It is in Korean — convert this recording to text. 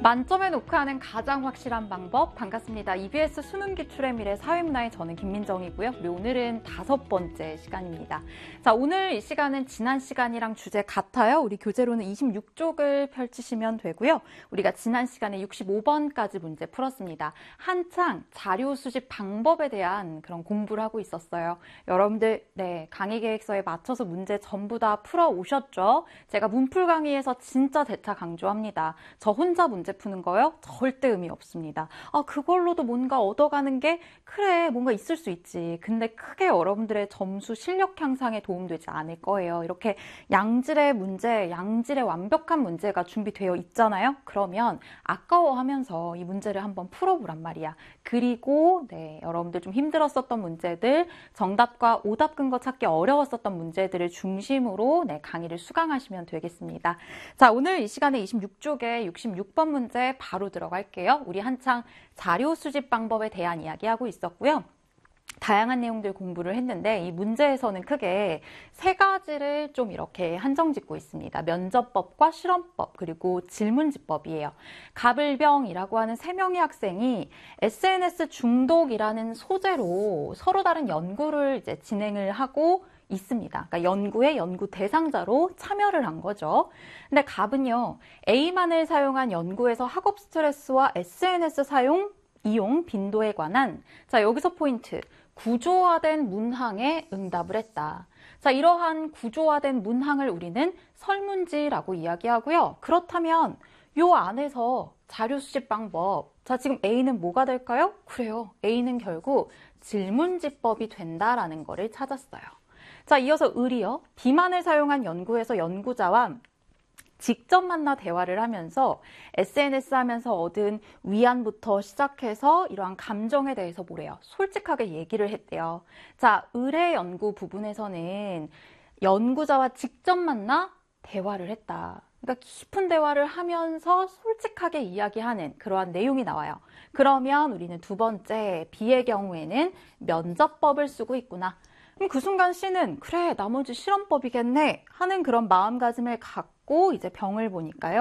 만점에 노크하는 가장 확실한 방법. 반갑습니다. EBS 수능 기출의 미래 사회문화의 저는 김민정이고요. 우리 오늘은 5번째 시간입니다. 자, 오늘 이 시간은 지난 시간이랑 주제 같아요. 우리 교재로는 26쪽을 펼치시면 되고요. 우리가 지난 시간에 65번까지 문제 풀었습니다. 한창 자료 수집 방법에 대한 그런 공부를 하고 있었어요. 여러분들 강의 계획서에 맞춰서 문제 전부 다 풀어 오셨죠? 제가 문풀 강의에서 진짜 재차 강조합니다. 저 혼자 문제 푸는 거요? 절대 의미 없습니다. 그걸로도 뭔가 얻어가는 게 그래 뭔가 있을 수 있지. 근데 크게 여러분들의 점수 실력 향상에 도움되지 않을 거예요. 이렇게 양질의 문제, 양질의 완벽한 문제가 준비되어 있잖아요. 그러면 아까워하면서 이 문제를 한번 풀어보란 말이야. 그리고 여러분들 좀 힘들었었던 문제들, 정답과 오답 근거 찾기 어려웠었던 문제들을 중심으로 강의를 수강하시면 되겠습니다. 자, 오늘 이 시간에 26쪽에 66번 문제 바로 들어갈게요. 우리 한창 자료 수집 방법에 대한 이야기하고 있었고요. 다양한 내용들 공부를 했는데 이 문제에서는 크게 세 가지를 좀 이렇게 한정짓고 있습니다. 면접법과 실험법 그리고 질문지법이에요. 가불병이라고 하는 3명의 학생이 SNS 중독이라는 소재로 서로 다른 연구를 이제 진행을 하고 있습니다. 그러니까 연구의 연구 대상자로 참여를 한 거죠. 근데 갑은요, A만을 사용한 연구에서 학업 스트레스와 SNS 이용 빈도에 관한, 자, 여기서 포인트, 구조화된 문항에 응답을 했다. 자, 이러한 구조화된 문항을 우리는 설문지라고 이야기하고요. 그렇다면 요 안에서 자료 수집 방법, 자, 지금 A는 뭐가 될까요? 그래요. A는 결국 질문지법이 된다라는 거를 찾았어요. 자, 이어서 을이요. B만을 사용한 연구에서 연구자와 직접 만나 대화를 하면서 SNS 하면서 얻은 위안부터 시작해서 이러한 감정에 대해서 뭐래요? 솔직하게 얘기를 했대요. 자, 을의 연구 부분에서는 연구자와 직접 만나 대화를 했다. 그러니까 깊은 대화를 하면서 솔직하게 이야기하는 그러한 내용이 나와요. 그러면 우리는 두 번째 B의 경우에는 면접법을 쓰고 있구나. 그럼 그 순간 C는 그래 나머지 실험법이겠네 하는 그런 마음가짐을 갖고 이제 병을 보니까요.